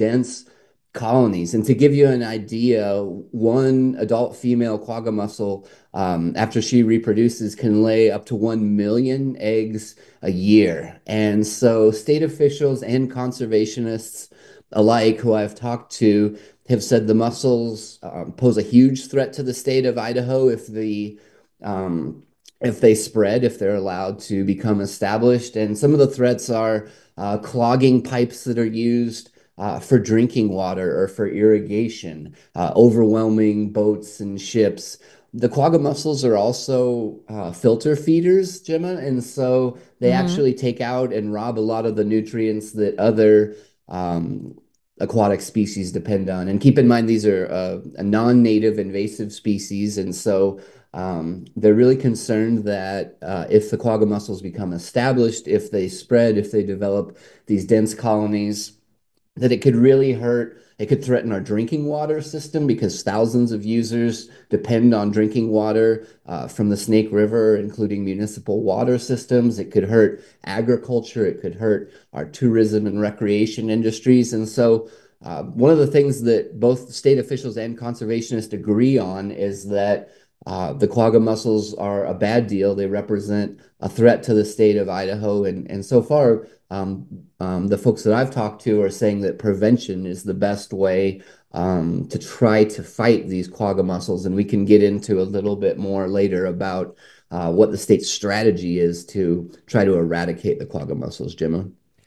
dense colonies. And to give you an idea, one adult female quagga mussel, after she reproduces, can lay up to 1 million eggs a year. And so state officials and conservationists alike who I've talked to have said the mussels pose a huge threat to the state of Idaho um, if they spread, if they're allowed to become established. And some of the threats are clogging pipes that are used for drinking water or for irrigation, overwhelming boats and ships. The quagga mussels are also filter feeders, Gemma, and so they Hmm. actually take out and rob a lot of the nutrients that other um, aquatic species depend on. And keep in mind, these are a non-native invasive species, and so they're really concerned that if the quagga mussels become established, if they spread, if they develop these dense colonies, that it could really hurt. It could threaten our drinking water system because thousands of users depend on drinking water from the Snake River, including municipal water systems. It could hurt agriculture. It could hurt our tourism and recreation industries. And so, one of the things that both state officials and conservationists agree on is that the quagga mussels are a bad deal. They represent a threat to the state of Idaho. And so far, the folks that I've talked to are saying that prevention is the best way to try to fight these quagga mussels. And we can get into a little bit more later about what the state's strategy is to try to eradicate the quagga mussels, Gemma.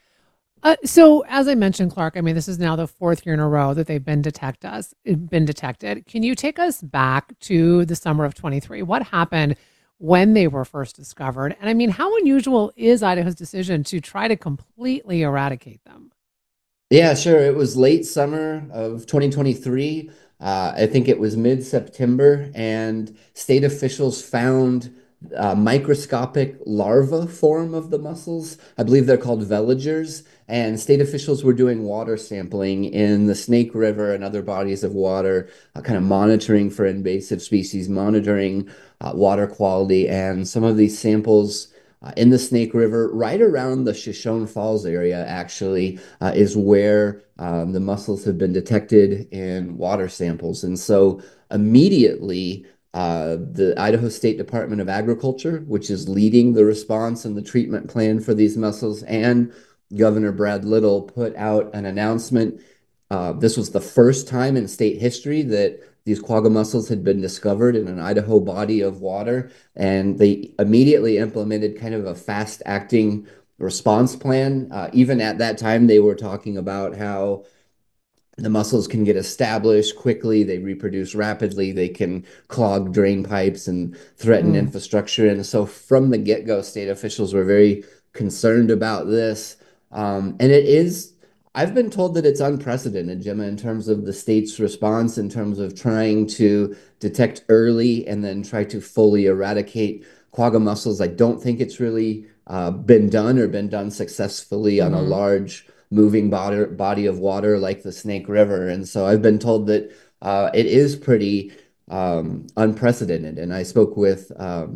So, as I mentioned, Clark, I mean, this is now the fourth year in a row that they've been detected. Can you take us back to the summer of 23? What happened when they were first discovered? And I mean, how unusual is Idaho's decision to try to completely eradicate them? Yeah, sure. It was late summer of 2023. I think it was mid-September, and state officials found a microscopic larva form of the mussels. I believe they're called veligers. And state officials were doing water sampling in the Snake River and other bodies of water, kind of monitoring for invasive species, monitoring water quality. And some of these samples in the Snake River, right around the Shoshone Falls area, actually is where the mussels have been detected in water samples. And so immediately, the Idaho State Department of Agriculture, which is leading the response and the treatment plan for these mussels, and Governor Brad Little put out an announcement. This was the first time in state history that these quagga mussels had been discovered in an Idaho body of water, and they immediately implemented kind of a fast acting response plan. Even at that time, they were talking about how the mussels can get established quickly, they reproduce rapidly, they can clog drain pipes and threaten Mm. infrastructure. And so, from the get go, state officials were very concerned about this. And it is, I've been told that it's unprecedented, Gemma, in terms of the state's response, in terms of trying to detect early and then try to fully eradicate quagga mussels. I don't think it's really been done or been done successfully on a Hmm. large moving body of water like the Snake River. And so I've been told that it is pretty unprecedented. And I spoke with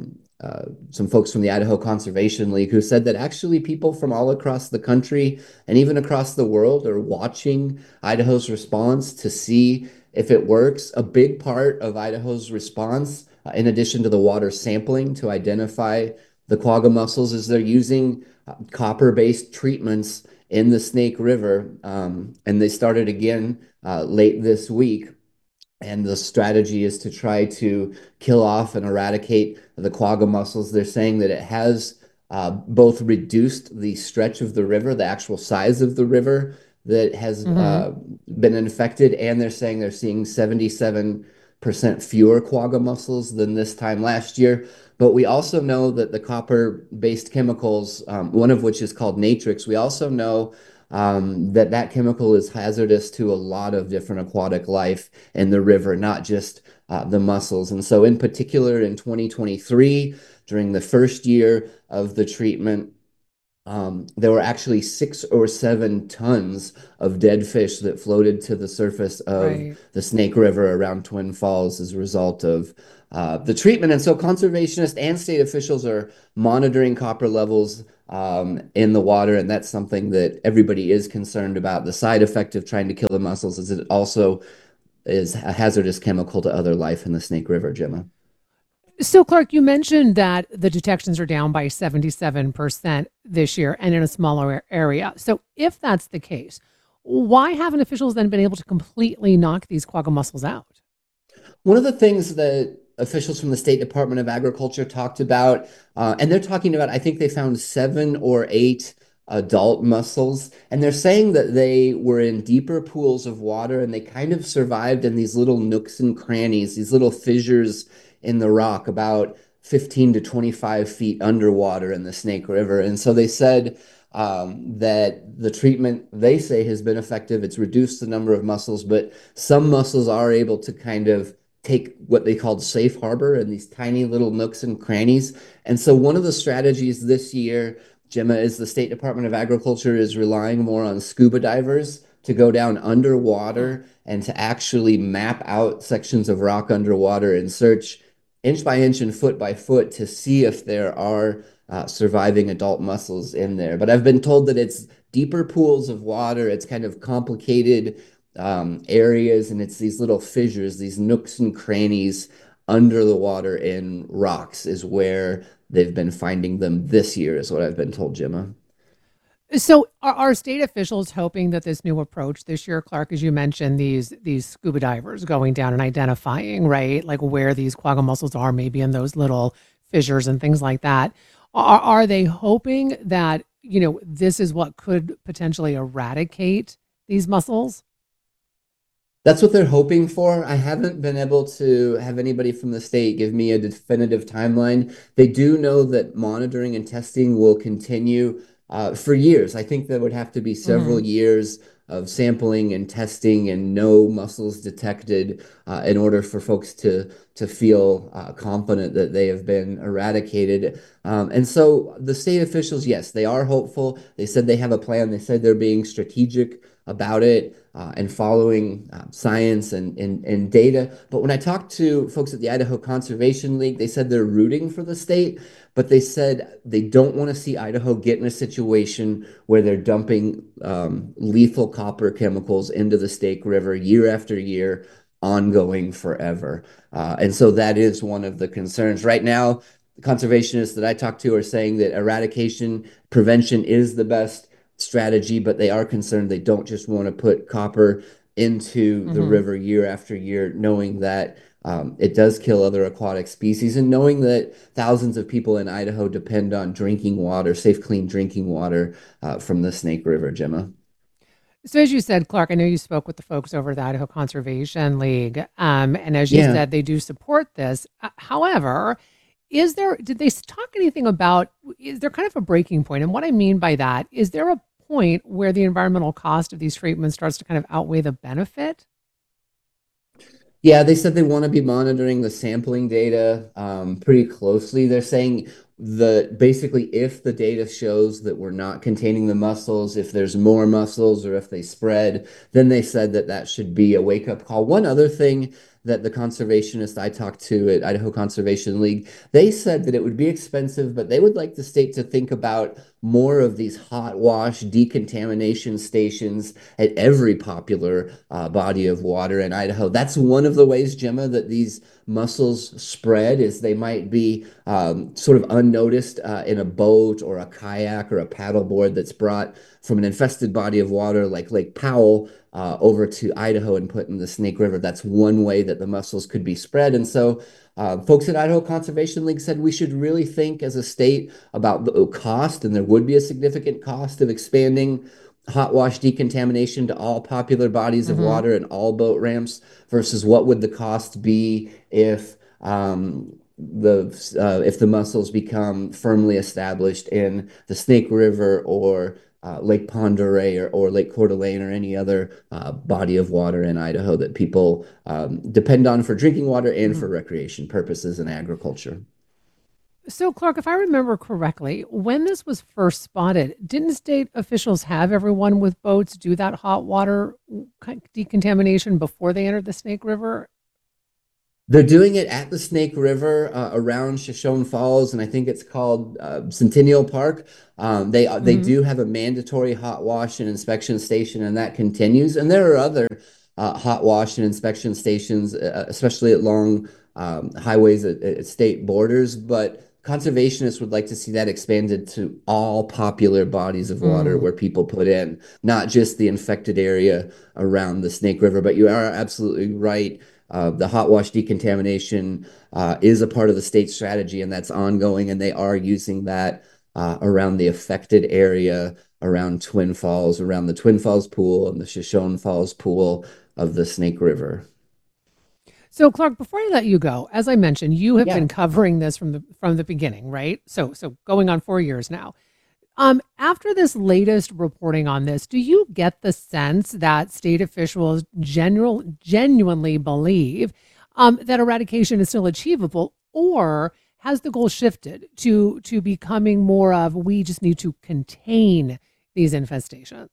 some folks from the Idaho Conservation League who said that actually people from all across the country and even across the world are watching Idaho's response to see if it works. A big part of Idaho's response, in addition to the water sampling to identify the quagga mussels, is they're using copper-based treatments in the Snake River. And they started again late this week. And the strategy is to try to kill off and eradicate the quagga mussels. They're saying that it has both reduced the stretch of the river, the actual size of the river that has Hmm. been infected, and they're saying they're seeing 77% fewer quagga mussels than this time last year. But we also know that the copper-based chemicals, one of which is called Natrix, we also know that that chemical is hazardous to a lot of different aquatic life in the river, not just the mussels. And so, in particular, in 2023, during the first year of the treatment, there were actually 6 or 7 tons of dead fish that floated to the surface of Right. the Snake River around Twin Falls as a result of the treatment. And so conservationists and state officials are monitoring copper levels in the water, and that's something that everybody is concerned about. The side effect of trying to kill the mussels is it also is a hazardous chemical to other life in the Snake River, Gemma. So, Clark, you mentioned that the detections are down by 77% this year and in a smaller area. So, if that's the case, why haven't officials then been able to completely knock these quagga mussels out? One of the things that officials from the State Department of Agriculture talked about, and they're talking about, I think they found 7 or 8 adult mussels, and they're saying that they were in deeper pools of water and they kind of survived in these little nooks and crannies, these little fissures in the rock, about 15 to 25 feet underwater in the Snake River. And so they said that the treatment they say has been effective. It's reduced the number of mussels, but some mussels are able to kind of take what they called safe harbor in these tiny little nooks and crannies. And so one of the strategies this year, Gemma, is the State Department of Agriculture is relying more on scuba divers to go down Hmm. underwater and to actually map out sections of rock underwater and search inch by inch and foot by foot to see if there are surviving adult mussels in there. But I've been told that it's deeper pools of water. It's kind of complicated areas, and it's these little fissures, these nooks and crannies under the water in rocks is where they've been finding them this year, is what I've been told, Gemma. So, are state officials hoping that this new approach this year, Clark, as you mentioned, these scuba divers going down and identifying, right, like where these quagga mussels are, maybe in those little fissures and things like that, are they hoping that this is what could potentially eradicate these mussels? That's what they're hoping for. I haven't been able to have anybody from the state give me a definitive timeline. They do know that monitoring and testing will continue for years. I think there would have to be several Hmm. years of sampling and testing and no mussels detected in order for folks to feel confident that they have been eradicated. And so the state officials, yes, they are hopeful. They said they have a plan. They said they're being strategic about it and following science and data. But when I talked to folks at the Idaho Conservation League, they said they're rooting for the state, but they said they don't want to see Idaho get in a situation where they're dumping lethal copper chemicals into the Snake River year after year, ongoing forever. And so that is one of the concerns. Right now, conservationists that I talk to are saying that eradication prevention is the best strategy, but they are concerned they don't just want to put copper into the Hmm. river year after year, knowing that it does kill other aquatic species, and knowing that thousands of people in Idaho depend on drinking water, safe, clean drinking water from the Snake River, Gemma. So, as you said, Clark, I know you spoke with the folks over at the Idaho Conservation League, and as you Yeah. said, they do support this. However, did they talk anything about, is there kind of a breaking point? And what I mean by that, is there a point where the environmental cost of these treatments starts to kind of outweigh the benefit? Yeah, they said they want to be monitoring the sampling data pretty closely. They're saying the basically if the data shows that we're not containing the mussels, if there's more mussels or if they spread, then they said that that should be a wake-up call. One other thing that the conservationists I talked to at Idaho Conservation League, they said that it would be expensive, but they would like the state to think about more of these hot wash decontamination stations at every popular body of water in Idaho. That's one of the ways, Gemma, that these mussels spread is they might be sort of unnoticed in a boat or a kayak or a paddleboard that's brought from an infested body of water like Lake Powell over to Idaho and put in the Snake River. That's one way that the mussels could be spread. And so folks at Idaho Conservation League said we should really think as a state about the cost, and there would be a significant cost of expanding hot wash decontamination to all popular bodies of Hmm. water and all boat ramps versus what would the cost be if the mussels become firmly established in the Snake River or Lake Pend Oreille or Lake Coeur d'Alene or any other body of water in Idaho that people depend on for drinking water and for Hmm. recreation purposes and agriculture. So, Clark, if I remember correctly, when this was first spotted, didn't state officials have everyone with boats do that hot water decontamination before they entered the Snake River? They're doing it at the Snake River around Shoshone Falls, and I think it's called Centennial Park. They Hmm. do have a mandatory hot wash and inspection station, and that continues. And there are other hot wash and inspection stations, especially at long highways at state borders. But conservationists would like to see that expanded to all popular bodies of water Mm. where people put in, not just the infected area around the Snake River. But you are absolutely right. The hot wash decontamination is a part of the state strategy, and that's ongoing. And they are using that around the affected area, around Twin Falls, around the Twin Falls pool and the Shoshone Falls pool of the Snake River. So, Clark, before I let you go, as I mentioned, you have Yeah. been covering this from the beginning, right? So going on 4 years now. After this latest reporting on this, do you get the sense that state officials genuinely believe that eradication is still achievable, or has the goal shifted to becoming more of we just need to contain these infestations?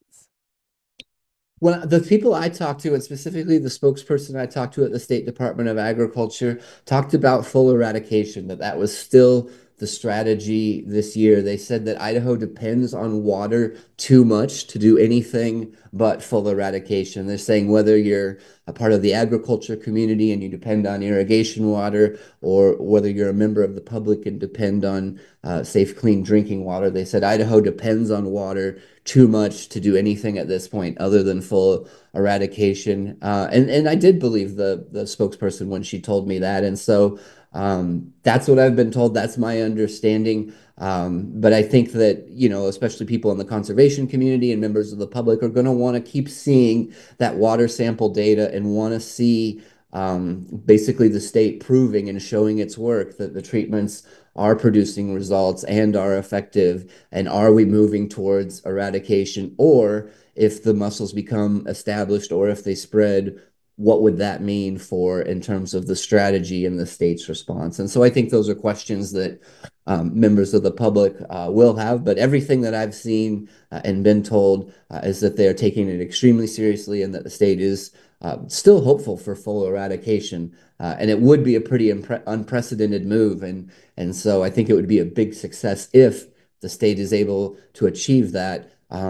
Well, the people I talked to, and specifically the spokesperson I talked to at the State Department of Agriculture, talked about full eradication, that that was still the strategy this year. They said that Idaho depends on water too much to do anything but full eradication. They're saying whether you're a part of the agriculture community and you depend on irrigation water, or whether you're a member of the public and depend on safe, clean drinking water, they said Idaho depends on water too much to do anything at this point other than full eradication. And I did believe the spokesperson when she told me that, and so that's what I've been told. That's my understanding. But I think that, especially people in the conservation community and members of the public are going to want to keep seeing that water sample data and want to see basically the state proving and showing its work that the treatments are producing results and are effective. And are we moving towards eradication? Or if the mussels become established or if they spread, what would that mean for in terms of the strategy and the state's response? And so I think those are questions that members of the public will have. But everything that I've seen and been told is that they are taking it extremely seriously and that the state is still hopeful for full eradication. And it would be a pretty unprecedented move. And so I think it would be a big success if the state is able to achieve that.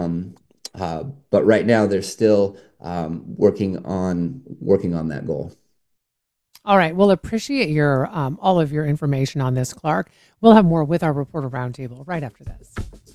But right now, they're still working on that goal. All right. We'll appreciate your all of your information on this, Clark. We'll have more with our reporter roundtable right after this.